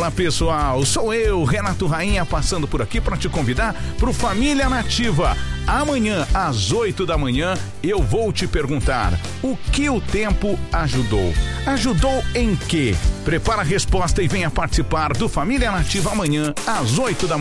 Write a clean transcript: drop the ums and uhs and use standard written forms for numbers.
Fala pessoal, sou eu, Renato Rainha, passando por aqui para te convidar pro Família Nativa. Amanhã, às 8 da manhã, eu vou te perguntar: o que o tempo ajudou? Ajudou em quê? Prepara a resposta e venha participar do Família Nativa amanhã, às 8 da manhã.